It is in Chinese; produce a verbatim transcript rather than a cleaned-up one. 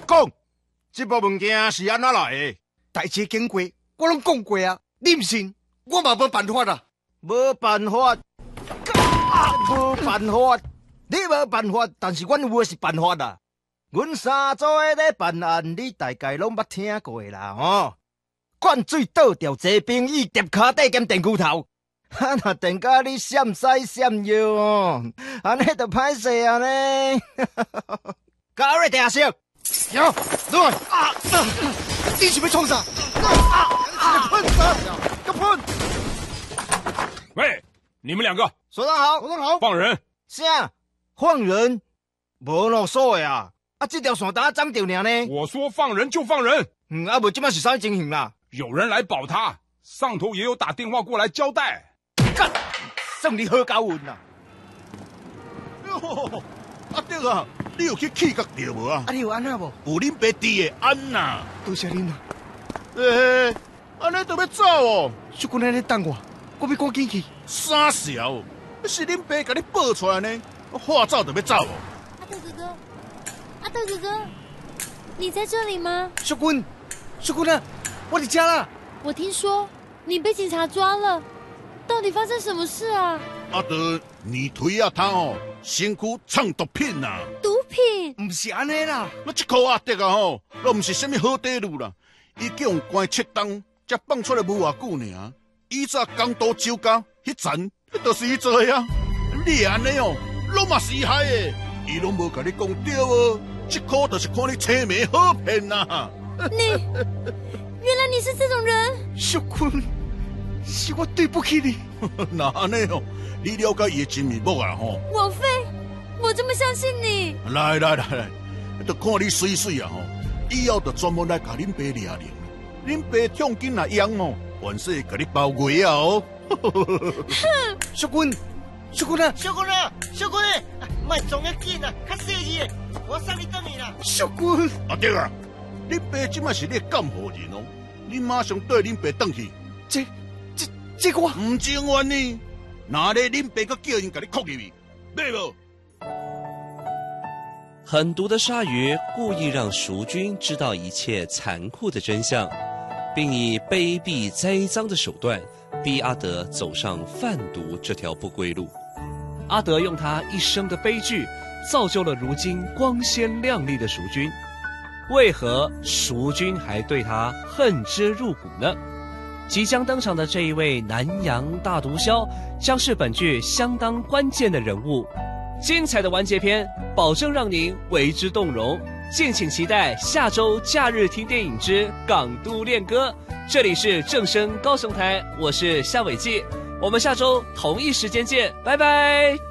讲，这部物件是安怎来的？ 代志经过，我拢讲过啊，你唔信，我嘛无办法啦。 无办法，无办法，你无办法，但是阮有诶是办法啦。阮三组诶咧办案，你大概拢捌听过啦，吼。灌水倒掉坐兵椅，叠骹底兼电骨头，哈若电甲你闪西闪右哦，安尼就歹势啊呢。高瑞定小， 有，来啊！你是要创啥？啊！喷啥？个喷！ 喂，你们两个， 所长好， 所长好， 放人！ 啥？放人？无咯所谓啊！啊，这条线单长着尔呢。 我说放人就放人。 嗯，啊无，即摆是啥情形啦？ 有人来保他，上头也有打电话过来交代。 干，算你好高运啦！ 哟，阿德啊，你有去气角着无啊？ 啊，你有安那无？ 有恁爸弟的安呐。 多谢恁啦。 诶，安尼就要走哦？ 小君安尼等我，我要赶紧去。 傻小，是恁爸甲你报出来呢，话走就要走哦。 阿德哥哥，阿德哥哥，你在这里吗？ 小君，小君啊！我的家啦！ 我听说你被警察抓了，到底发生什么事啊？ 阿德，你推啊他哦，身躯藏毒品呐！ 毒品？ 唔是安尼啦， 那这颗阿德啊吼，都唔是什么好地路啦，伊叫人关七档，才放出来无偌久呢。以早港岛酒家迄层，迄都是伊做的啊！你安尼哦，拢嘛是害的，伊拢无甲你讲对哦，这颗就是看你青梅好骗呐！ 你。原来你是这种人， 小坤，是我对不起你。 那安尼哦，你了解伊的真面目啊吼？ 王妃，我这么相信你。 来来来来，就看你水水啊吼！以后就专门来甲恁爸掠灵，恁爸痛紧来养哦，完事甲你包围啊哦！ 哼！ 小坤，小坤啊， 小坤啊，小坤，莫撞得紧啊，较细意的，我送你等你啦。 小坤， 阿爹啊！恁爸即摆是你监护人哦，你马上带恁爸转去。 这、这、这个我唔情愿呢，哪里恁爸个叫人甲你扣入去，对无？ 狠毒的鲨鱼故意让淑君知道一切残酷的真相，并以卑鄙栽赃的手段逼阿德走上贩毒这条不归路。阿德用他一生的悲剧，造就了如今光鲜亮丽的淑君。为何淑君还对他恨之入骨呢？即将登场的这一位南洋大毒枭，将是本剧相当关键的人物。精彩的完结篇，保证让您为之动容。敬请期待下周假日听电影之港都恋歌。这里是正声高雄台，我是夏伟记，我们下周同一时间见，拜拜。